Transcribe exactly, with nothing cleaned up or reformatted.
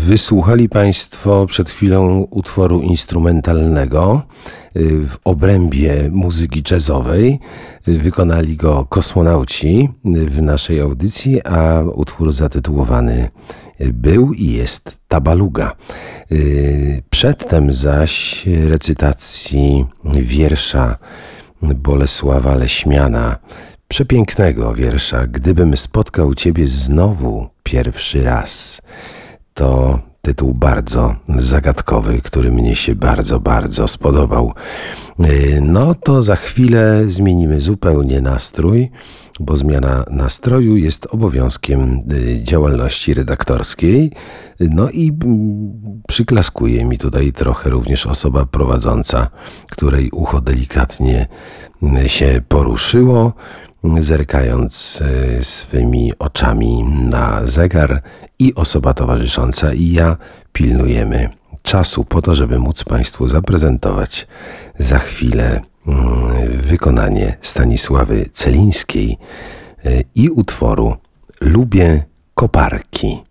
Wysłuchali Państwo przed chwilą utworu instrumentalnego w obrębie muzyki jazzowej. Wykonali go kosmonauci w naszej audycji, a utwór zatytułowany był i jest Tabaluga. Przedtem zaś recytacji wiersza Bolesława Leśmiana, przepięknego wiersza Gdybym spotkał Ciebie znowu pierwszy raz. To tytuł bardzo zagadkowy, który mnie się bardzo, bardzo spodobał. No to za chwilę zmienimy zupełnie nastrój, bo zmiana nastroju jest obowiązkiem działalności redaktorskiej. No i przyklaskuje mi tutaj trochę również osoba prowadząca, której ucho delikatnie się poruszyło, zerkając swymi oczami na zegar, i osoba towarzysząca i ja pilnujemy czasu po to, żeby móc Państwu zaprezentować za chwilę wykonanie Stanisławy Celińskiej i utworu Lubię koparki.